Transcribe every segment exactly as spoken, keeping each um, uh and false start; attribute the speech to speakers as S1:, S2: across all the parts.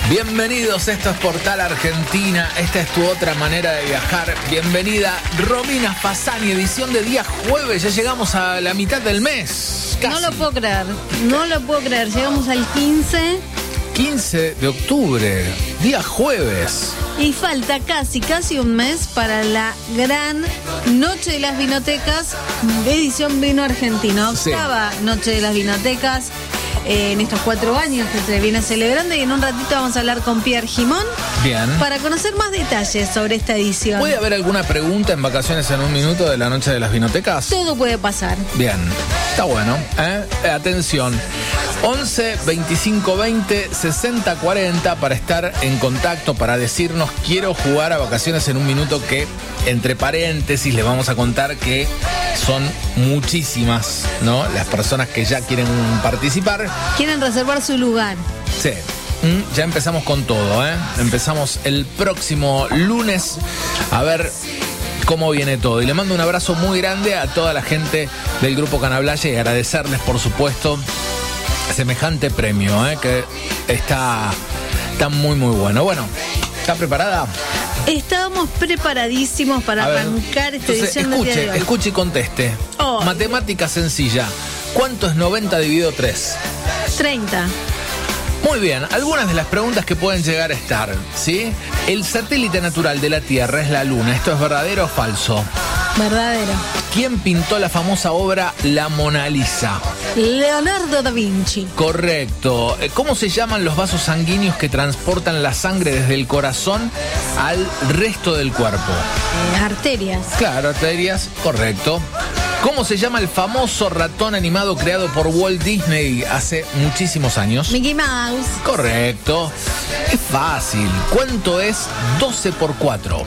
S1: Bienvenidos, esto es Portal Argentina, esta es tu otra manera de viajar. Bienvenida Romina Fasani, edición de día jueves, ya llegamos a la mitad del mes. Casi.
S2: No lo puedo creer, no lo puedo creer, llegamos al quince.
S1: quince de octubre, día jueves.
S2: Y falta casi, casi un mes para la gran Noche de las Vinotecas, edición Vino Argentino. Octava sí. Noche de las Vinotecas. Eh, en estos cuatro años que se viene celebrando, y en un ratito vamos a hablar con Pierre Gimón. Bien. Para conocer más detalles sobre esta edición.
S1: ¿Puede haber alguna pregunta en Vacaciones en un Minuto de la Noche de las Vinotecas?
S2: Todo puede pasar.
S1: Bien, está bueno, ¿eh? Atención, once, veinticinco, veinte, sesenta, cuarenta para estar en contacto, para decirnos quiero jugar a Vacaciones en un Minuto, que entre paréntesis les vamos a contar que son muchísimas, ¿no? Las personas que ya quieren participar.
S2: Quieren reservar su lugar.
S1: Sí. Mm, ya empezamos con todo, ¿eh? Empezamos el próximo lunes a ver cómo viene todo. Y le mando un abrazo muy grande a toda la gente del Grupo Canablaya y agradecerles, por supuesto, semejante premio, ¿eh? Que está, está muy, muy bueno. Bueno, ¿está preparada?
S2: Estamos preparadísimos para ver, arrancar esta
S1: entonces,
S2: edición
S1: escuche,
S2: del día de hoy.
S1: Escuche y conteste. Oh. Matemática sencilla. ¿Cuánto es noventa dividido tres?
S2: treinta.
S1: Muy bien, algunas de las preguntas que pueden llegar a estar, ¿sí? El satélite natural de la Tierra es la Luna. ¿Esto es verdadero o falso?
S2: Verdadero.
S1: ¿Quién pintó la famosa obra La Mona Lisa?
S2: Leonardo da Vinci.
S1: Correcto. ¿Cómo se llaman los vasos sanguíneos que transportan la sangre desde el corazón al resto del cuerpo?
S2: Eh, arterias.
S1: Claro, arterias, correcto. ¿Cómo se llama el famoso ratón animado creado por Walt Disney hace muchísimos años?
S2: Mickey Mouse.
S1: Correcto. Es fácil. ¿Cuánto es doce por cuatro?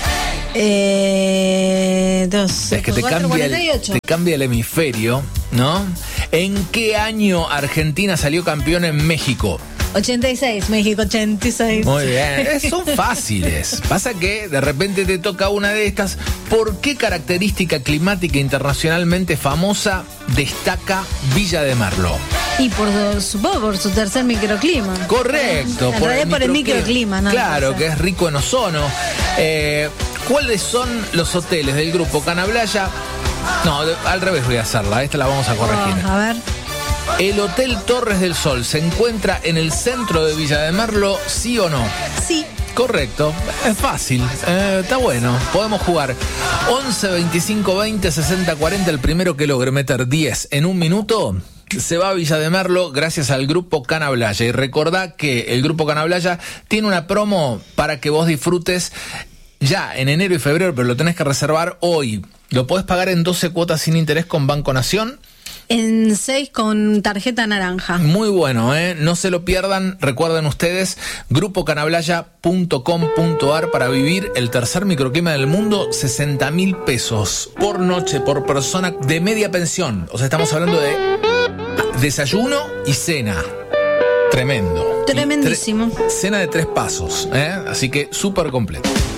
S2: Eh, doce
S1: es que te,
S2: cuatro,
S1: cambia
S2: cuarenta y ocho.
S1: El, te cambia el hemisferio, ¿no? ¿En qué año Argentina salió campeón en México?
S2: ochenta y seis, México ochenta y seis.
S1: Muy bien, son fáciles. Pasa que de repente te toca una de estas. ¿Por qué característica climática internacionalmente famosa destaca Villa de Merlo?
S2: Y por, supongo, por su tercer microclima.
S1: Correcto.
S2: En por realidad el por el microclima, ¿no?
S1: Claro, que es rico en ozono. Eh, ¿Cuáles son los hoteles del Grupo Canablaya? No, de, al revés voy a hacerla. Esta la vamos a corregir.
S2: Oh, a ver.
S1: ¿El Hotel Torres del Sol se encuentra en el centro de Villa de Merlo, sí o no?
S2: Sí.
S1: Correcto, es fácil, eh, está bueno, podemos jugar. once, veinticinco, veinte, sesenta, cuarenta, el primero que logre meter diez en un minuto se va a Villa de Merlo gracias al Grupo Canablaya. Y recordá que el Grupo Canablaya tiene una promo para que vos disfrutes ya en enero y febrero, pero lo tenés que reservar hoy. Lo podés pagar en doce cuotas sin interés con Banco Nación.
S2: En seis con tarjeta naranja.
S1: Muy bueno, ¿eh? No se lo pierdan. Recuerden ustedes, grupo canablaya punto com punto ar para vivir el tercer microclima del mundo. Sesenta mil pesos por noche, por persona de media pensión. O sea, estamos hablando de desayuno y cena. Tremendo.
S2: Tremendísimo.
S1: Tre- cena de tres pasos, ¿eh? Así que súper completo.